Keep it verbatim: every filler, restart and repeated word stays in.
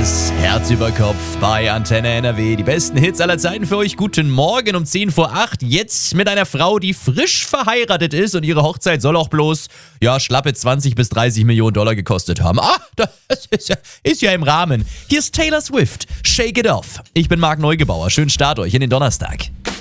ist Herz über Kopf bei Antenne N R W. Die besten Hits aller Zeiten für euch. Guten Morgen um zehn vor acht. Jetzt mit einer Frau, die frisch verheiratet ist und ihre Hochzeit soll auch bloß, ja, schlappe zwanzig bis dreißig Millionen Dollar gekostet haben. Ah, das ist ja, ist ja im Rahmen. Hier ist Taylor Swift. Shake it off. Ich bin Marc Neugebauer. Schönen Start euch in den Donnerstag.